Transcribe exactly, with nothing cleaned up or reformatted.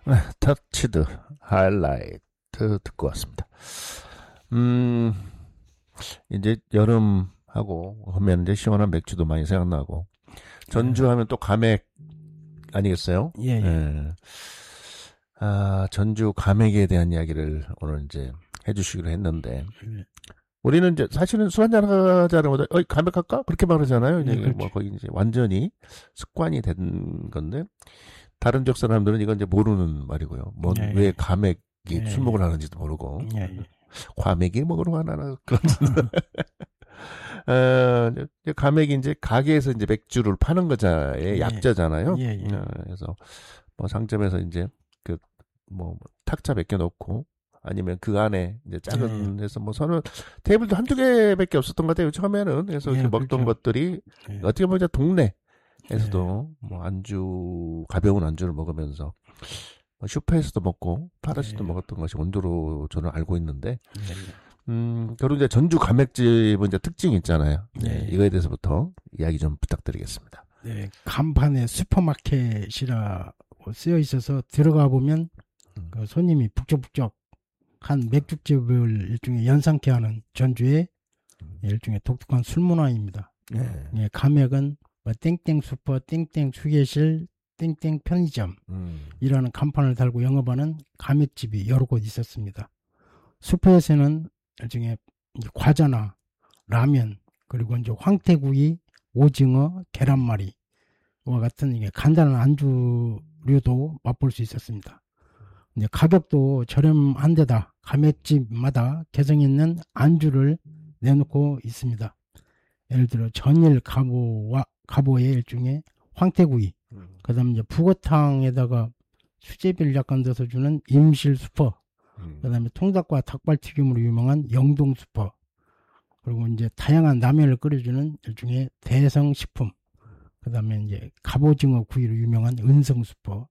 터치드 하이라이트 듣고 왔습니다. 음, 이제 여름하고 하면 이제 시원한 맥주도 많이 생각나고, 전주하면 또 감액 아니겠어요? 예, 예. 예. 아, 전주 감액에 대한 이야기를 오늘 이제 해주시기로 했는데, 예. 우리는 이제 사실은 술 한잔 하자는 보다, 어이, 감액할까? 그렇게 말하잖아요. 이제 예, 그렇죠. 뭐 거의 이제 완전히 습관이 된 건데, 다른 지역 사람들은 이건 이제 모르는 말이고요. 뭐, 예, 왜 예. 감액이 예, 술먹을 하는지도 모르고, 예, 예. 과메기 먹으러 가나, 어, 이제 감액이 이제 가게에서 이제 맥주를 파는 거자의 예. 약자잖아요. 예, 예. 어, 그래서 뭐 상점에서 이제 그 뭐 탁자 몇 개 놓고 아니면 그 안에 이제 작은 예. 해서 뭐 서는 테이블도 한두 개밖에 없었던 것 같아요. 처음에는. 그래서 예, 이렇게 먹던 그렇죠. 것들이 예. 어떻게 보면 동네에서도 예. 뭐 안주 가벼운 안주를 먹으면서 슈퍼에서도 먹고 파라시도 예. 먹었던 것이 원조로 저는 알고 있는데. 예. 음, 그리고 이제 전주 감액집은 이제 특징이 있잖아요. 네. 네. 이거에 대해서부터 이야기 좀 부탁드리겠습니다. 네. 간판에 슈퍼마켓이라고 쓰여 있어서 들어가 보면 음. 그 손님이 북적북적 한 맥주집을 일종의 연상케 하는 전주의 음. 일종의 독특한 술 문화입니다. 네. 예, 감액은 뭐 땡땡 슈퍼, 땡땡 휴게실, 땡땡 편의점 음. 이라는 간판을 달고 영업하는 감액집이 여러 곳 있었습니다. 슈퍼에서는 일종의 과자나 라면 그리고 이제 황태구이, 오징어, 계란말이와 같은 이게 간단한 안주류도 맛볼 수 있었습니다. 이제 가격도 저렴한 데다 감액집마다 개성 있는 안주를 내놓고 있습니다. 예를 들어 전일 갑오와 갑오의 일종의 황태구이, 음. 그다음 이제 북어탕에다가 수제비를 약간 넣어서 주는 임실 수퍼. 음. 그 다음에 통닭과 닭발튀김으로 유명한 영동 슈퍼. 그리고 이제 다양한 라면을 끓여주는 일종의 대성식품. 그 다음에 이제 갑오징어 구이로 유명한 은성 슈퍼.